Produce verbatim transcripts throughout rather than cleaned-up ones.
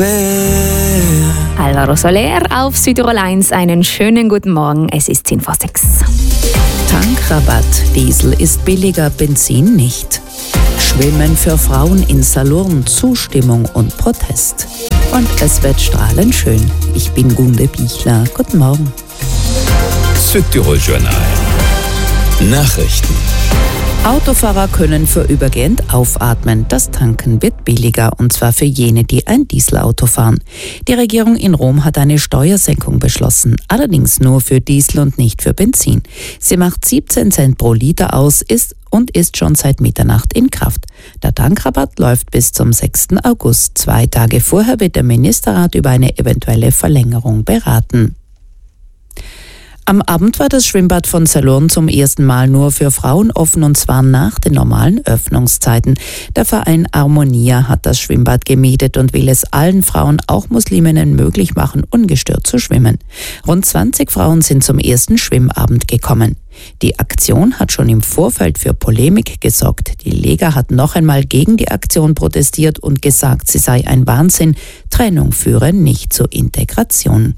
Alvaro Soler auf Südtirol eins. Einen schönen guten Morgen. Es ist zehn vor sechs. Tankrabatt. Diesel ist billiger, Benzin nicht. Schwimmen für Frauen in Salurn. Zustimmung und Protest. Und es wird strahlend schön. Ich bin Gunde Bichler. Guten Morgen. Südtirol Journal. Nachrichten. Autofahrer können vorübergehend aufatmen. Das Tanken wird billiger, und zwar für jene, die ein Dieselauto fahren. Die Regierung in Rom hat eine Steuersenkung beschlossen, allerdings nur für Diesel und nicht für Benzin. Sie macht siebzehn Cent pro Liter aus ist und ist schon seit Mitternacht in Kraft. Der Tankrabatt läuft bis zum sechsten August. Zwei Tage vorher wird der Ministerrat über eine eventuelle Verlängerung beraten. Am Abend war das Schwimmbad von Salurn zum ersten Mal nur für Frauen offen, und zwar nach den normalen Öffnungszeiten. Der Verein Armonia hat das Schwimmbad gemietet und will es allen Frauen, auch Musliminnen, möglich machen, ungestört zu schwimmen. Rund zwanzig Frauen sind zum ersten Schwimmabend gekommen. Die Aktion hat schon im Vorfeld für Polemik gesorgt. Die Lega hat noch einmal gegen die Aktion protestiert und gesagt, sie sei ein Wahnsinn. Trennung führe nicht zur Integration.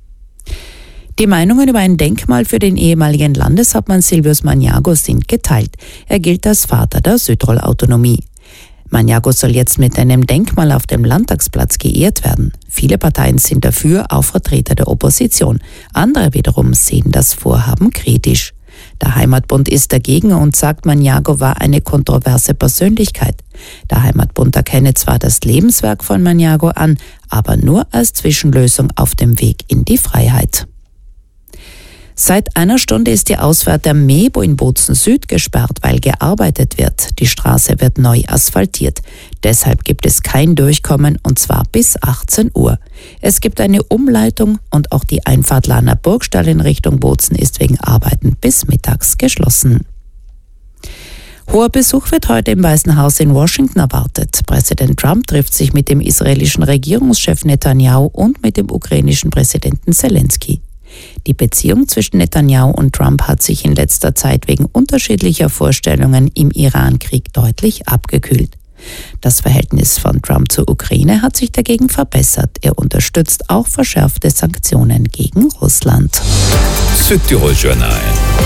Die Meinungen über ein Denkmal für den ehemaligen Landeshauptmann Silvius Magnago sind geteilt. Er gilt als Vater der Südtirol-Autonomie. Magnago soll jetzt mit einem Denkmal auf dem Landtagsplatz geehrt werden. Viele Parteien sind dafür, auch Vertreter der Opposition. Andere wiederum sehen das Vorhaben kritisch. Der Heimatbund ist dagegen und sagt, Magnago war eine kontroverse Persönlichkeit. Der Heimatbund erkenne zwar das Lebenswerk von Magnago an, aber nur als Zwischenlösung auf dem Weg in die Freiheit. Seit einer Stunde ist die Ausfahrt der Mebo in Bozen Süd gesperrt, weil gearbeitet wird. Die Straße wird neu asphaltiert. Deshalb gibt es kein Durchkommen, und zwar bis achtzehn Uhr. Es gibt eine Umleitung und auch die Einfahrt Lahner Burgstall in Richtung Bozen ist wegen Arbeiten bis mittags geschlossen. Hoher Besuch wird heute im Weißen Haus in Washington erwartet. Präsident Trump trifft sich mit dem israelischen Regierungschef Netanyahu und mit dem ukrainischen Präsidenten Zelensky. Die Beziehung zwischen Netanyahu und Trump hat sich in letzter Zeit wegen unterschiedlicher Vorstellungen im Iran-Krieg deutlich abgekühlt. Das Verhältnis von Trump zur Ukraine hat sich dagegen verbessert. Er unterstützt auch verschärfte Sanktionen gegen Russland. Südtirol Journal.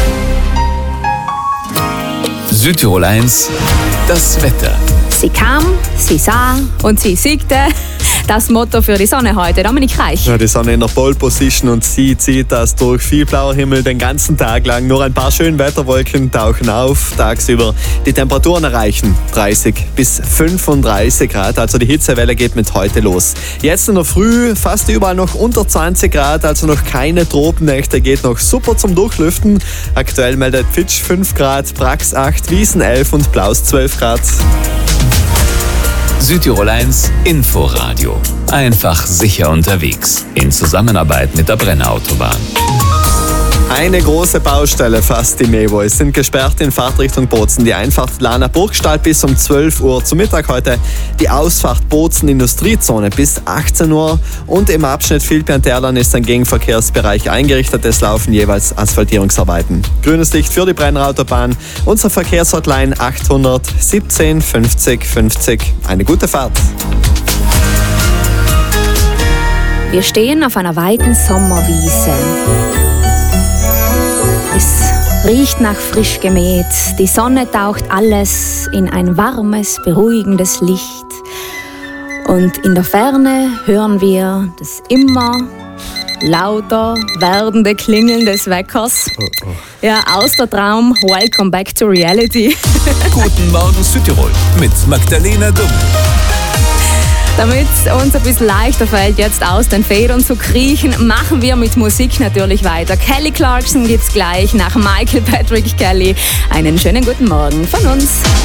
Südtirol eins. Das Wetter. Sie kam, sie sah und sie siegte. Das Motto für die Sonne heute. Dominik Reich. Ja, die Sonne in der Pole Position und sie zieht das durch. Viel blauer Himmel den ganzen Tag lang. Nur ein paar schöne Wetterwolken tauchen auf. Tagsüber die Temperaturen erreichen dreißig bis fünfunddreißig Grad. Also die Hitzewelle geht mit heute los. Jetzt in der Früh fast überall noch unter zwanzig Grad. Also noch keine Tropennächte. Geht noch super zum Durchlüften. Aktuell meldet Fitch fünf Grad, Brax acht, Wiesen elf und Plaus zwölf Grad. Südtirol eins Inforadio. Einfach sicher unterwegs. In Zusammenarbeit mit der Brenner-Autobahn. Eine große Baustelle fast die Mebo. Es sind gesperrt in Fahrtrichtung Bozen. Die Einfahrt Lahner Burgstall bis um zwölf Uhr zum Mittag heute. Die Ausfahrt Bozen Industriezone bis achtzehn Uhr. Und im Abschnitt Vilpian-Terlan ist ein Gegenverkehrsbereich eingerichtet. Es laufen jeweils Asphaltierungsarbeiten. Grünes Licht für die Brenner-Autobahn. Unsere Verkehrshotline achthundert siebzehn fünfzig fünfzig. Eine gute Fahrt. Wir stehen auf einer weiten Sommerwiese. Es riecht nach frisch gemäht. Die Sonne taucht alles in ein warmes, beruhigendes Licht. Und in der Ferne hören wir das immer lauter werdende Klingeln des Weckers. Oh, oh. Ja, aus der Traum. Welcome back to reality. Guten Morgen Südtirol mit Magdalena Dumm. Damit es uns ein bisschen leichter fällt, jetzt aus den Federn zu kriechen, machen wir mit Musik natürlich weiter. Kelly Clarkson gibt's gleich nach Michael Patrick Kelly. Einen schönen guten Morgen von uns.